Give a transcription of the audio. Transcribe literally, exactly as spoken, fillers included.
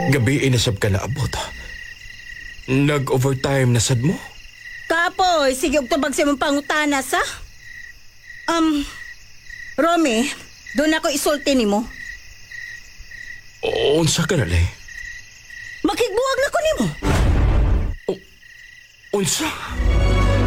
Gabi inasab ka na abot. Nag-overtime na sad mo? Kapoy, sige og tubag sa imong pangutana sa. Um, Romy, doon ako isulti nimo. Unsa ka na, lay? Makigbuwag na ko nimo. Unsa?